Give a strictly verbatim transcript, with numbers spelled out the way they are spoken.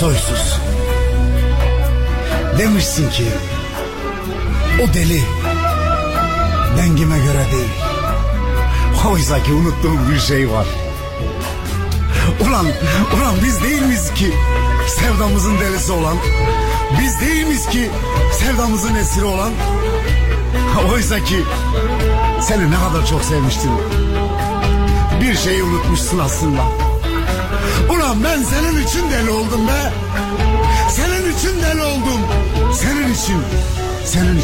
soysuz. Demişsin ki o deli dengime göre değil. Oysa ki unuttuğum bir şey var. Ulan, ulan biz değil miyiz ki sevdamızın delisi olan? Biz değil miyiz ki sevdamızın esiri olan? Oysa ki seni ne kadar çok sevmiştim. Bir şeyi unutmuşsun aslında. Ulan ben senin için deli oldum be. Senin için deli oldum. Senin için, senin için.